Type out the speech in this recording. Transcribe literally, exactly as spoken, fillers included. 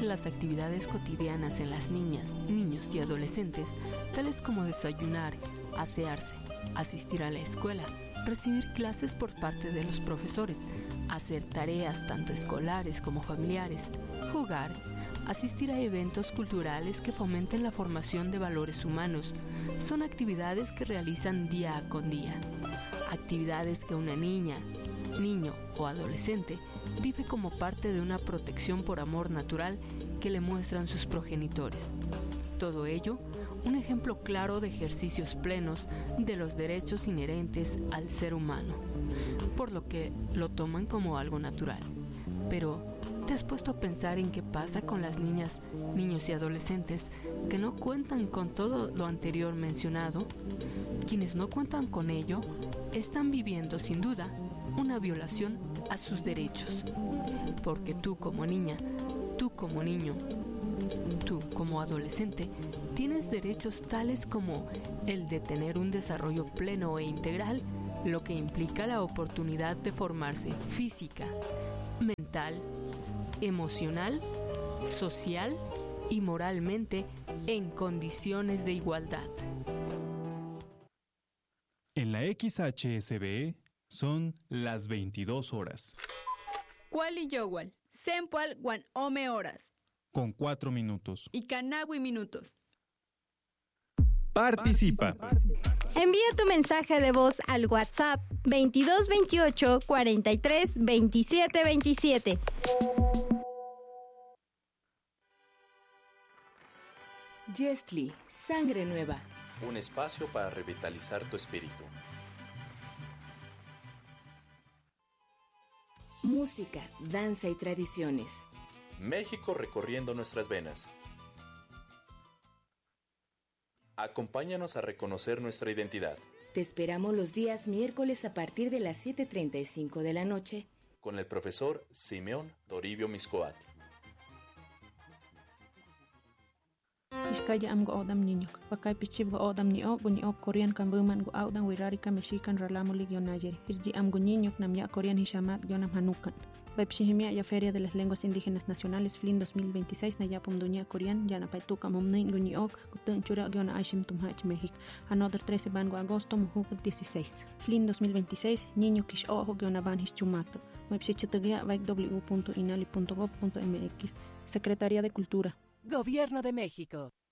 que las actividades cotidianas en las niñas, niños y adolescentes, tales como desayunar, asearse, asistir a la escuela, recibir clases por parte de los profesores, hacer tareas tanto escolares como familiares, jugar, asistir a eventos culturales que fomenten la formación de valores humanos, son actividades que realizan día con día. Actividades que una niña, niño o adolescente vive como parte de una protección por amor natural que le muestran sus progenitores. Todo ello, un ejemplo claro de ejercicios plenos de los derechos inherentes al ser humano, por lo que lo toman como algo natural. Pero, ¿te has puesto a pensar en qué pasa con las niñas, niños y adolescentes que no cuentan con todo lo anterior mencionado? Quienes no cuentan con ello están viviendo sin duda una violación a sus derechos, porque tú como niña, tú como niño, tú como adolescente, tienes derechos tales como el de tener un desarrollo pleno e integral, lo que implica la oportunidad de formarse física, mental, emocional, social y moralmente en condiciones de igualdad. En la X H S B son las veintidós horas. Kuali Yowal, Sempual Guan Ome horas. Con cuatro minutos. Y Canawi minutos. Participa. Envía tu mensaje de voz al WhatsApp veintidós veintiocho cuarenta y tres veintisiete veintisiete. Jestli, sangre nueva. Un espacio para revitalizar tu espíritu. Música, danza y tradiciones. México recorriendo nuestras venas. Acompáñanos a reconocer nuestra identidad. Te esperamos los días miércoles a partir de las siete treinta y cinco de la noche con el profesor Simeón Toribio Miscoat. Iskaya am go odam niño, pakay pichib go odam ni o, guni o Korean kan buman go audan wirarika mexican ralamo ligio nayeri. Irji am go niño nam ya Korean hishamat gionam hanukan. Baipshihimia ya Feria de las Lenguas Indígenas Nacionales F L I N dos mil veintiséis na yapum dunia Korean ya na paituka mumnin guni o, gutun chura giona aishim tumhach México. Another trece ban go agosto muhuk dieciséis. F L I N dos mil veintiséis niño kish ojo giona ban hischumato. Baipshichitugia baik w punto inali punto gob punto m x. Secretaría de Cultura. Gobierno de México.